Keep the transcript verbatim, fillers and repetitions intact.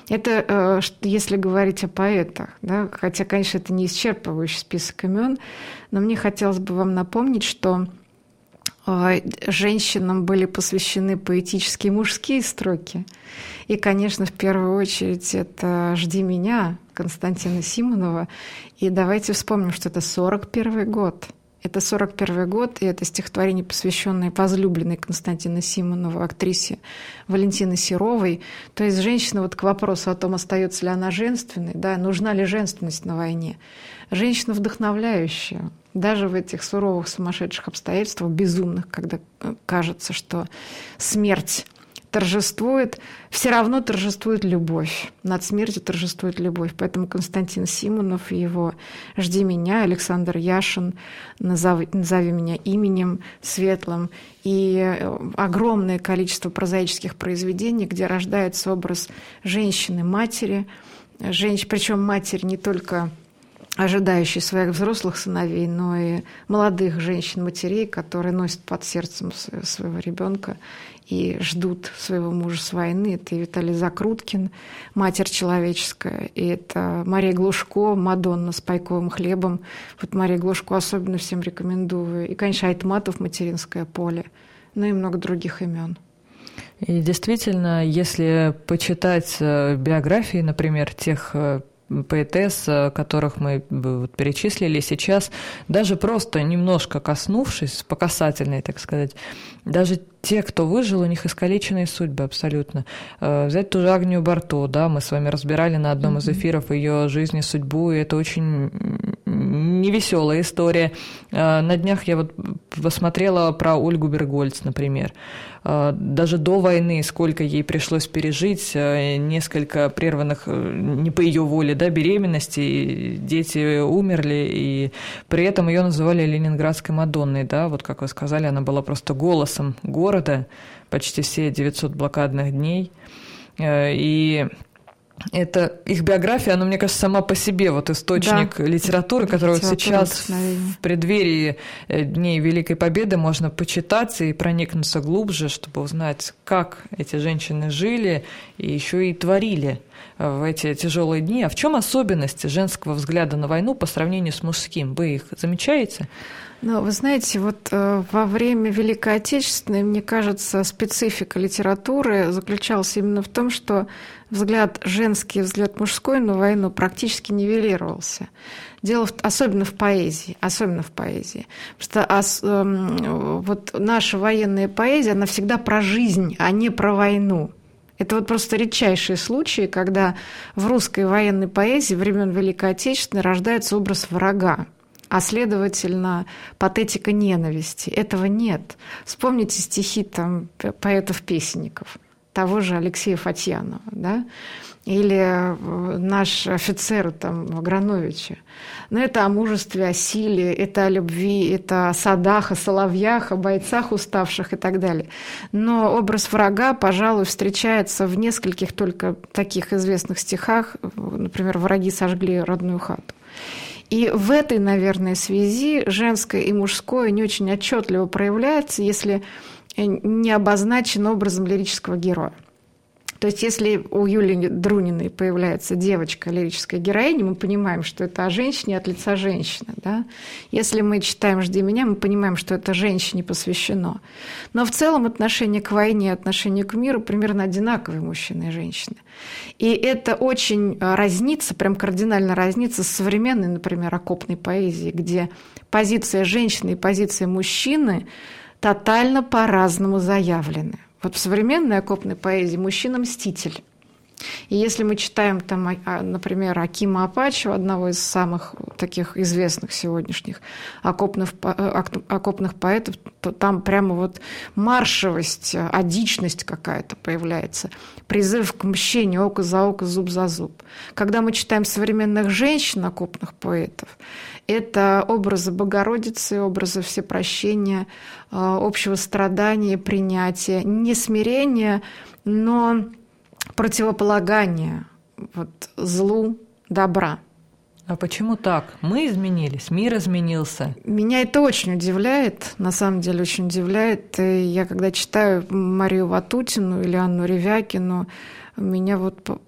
Это если говорить о поэтах, да, хотя, конечно, это не исчерпывающий список имен, но мне хотелось бы вам напомнить, что женщинам были посвящены поэтические мужские строки. И, конечно, в первую очередь это «Жди меня» Константина Симонова. И давайте вспомним, что это сорок первый год. Это сорок первый год, и это стихотворение, посвященное возлюбленной Константина Симонова, актрисе Валентины Серовой. То есть женщина, вот к вопросу о том, остается ли она женственной, да, нужна ли женственность на войне. Женщина вдохновляющая. Даже в этих суровых, сумасшедших обстоятельствах, безумных, когда кажется, что смерть торжествует, все равно торжествует любовь. Над смертью торжествует любовь. Поэтому Константин Симонов и его «Жди меня», Александр Яшин «Назови, назови меня именем светлым» и огромное количество прозаических произведений, где рождается образ женщины-матери, женщ... причем матери не только ожидающие своих взрослых сыновей, но и молодых женщин-матерей, которые носят под сердцем своего ребенка и ждут своего мужа с войны. Это и Виталий Закруткин, «Матерь человеческая», и это Мария Глушко, «Мадонна с пайковым хлебом». Вот Мария Глушко особенно всем рекомендую. И, конечно, Айтматов «Материнское поле», ну и много других имен. И действительно, если почитать биографии, например, тех поэтесс, которых мы вот перечислили сейчас, даже просто немножко коснувшись, по касательной, так сказать, даже те, кто выжил, у них искалеченные судьбы абсолютно. Взять ту же Агнию Барто, да, мы с вами разбирали на одном из эфиров ее жизнь и судьбу, и это очень невеселая история. На днях я вот посмотрела про Ольгу Бергольц, например. Даже до войны, сколько ей пришлось пережить, несколько прерванных не по ее воле, да, беременностей, дети умерли, и при этом ее называли Ленинградской Мадонной, да, вот как вы сказали, она была просто голосом города почти все девятьсот блокадных дней, и это их биография, она, мне кажется, сама по себе вот источник да. литературы, которую вот сейчас в преддверии Дней Великой Победы можно почитать и проникнуться глубже, чтобы узнать, как эти женщины жили и еще и творили в эти тяжелые дни. А в чем особенности женского взгляда на войну по сравнению с мужским? Вы их замечаете? Ну, вы знаете, вот э, во время Великой Отечественной, мне кажется, специфика литературы заключалась именно в том, что взгляд женский, взгляд мужской на войну практически нивелировался. Дело в, особенно в поэзии, особенно в поэзии. Потому что ос, э, вот наша военная поэзия, она всегда про жизнь, а не про войну. Это вот просто редчайшие случаи, когда в русской военной поэзии времен Великой Отечественной рождается образ врага, а следовательно, патетика ненависти. Этого нет. Вспомните стихи там, поэтов-песенников, того же Алексея Фатьянова, да? Или наш офицер там, Ваграновича. Но это о мужестве, о силе, это о любви, это о садах, о соловьях, о бойцах уставших и так далее. Но образ врага, пожалуй, встречается в нескольких только таких известных стихах. Например, «Враги сожгли родную хату». И в этой, наверное, связи женское и мужское не очень отчетливо проявляется, если не обозначен образом лирического героя. То есть если у Юлии Друниной появляется девочка, лирическая героиня, мы понимаем, что это о женщине от лица женщины. Да? Если мы читаем «Жди меня», мы понимаем, что это женщине посвящено. Но в целом отношение к войне, отношение к миру примерно одинаковые мужчины и женщины. И это очень разнится, прям кардинально разнится с современной, например, окопной поэзией, где позиция женщины и позиция мужчины тотально по-разному заявлены. Вот в современной окопной поэзии мужчина – мститель. И если мы читаем, там, например, Акима Апачева, одного из самых таких известных сегодняшних окопных, окопных поэтов, то там прямо вот маршевость, одичность какая-то появляется, призыв к мщению око за око, зуб за зуб. Когда мы читаем современных женщин, окопных поэтов, это образы Богородицы, образы всепрощения, общего страдания, принятия, не смирения, но противополагание вот, злу добра. А почему так? Мы изменились, мир изменился. Меня это очень удивляет, на самом деле очень удивляет. И я когда читаю Марию Ватутину или Анну Ревякину, меня вот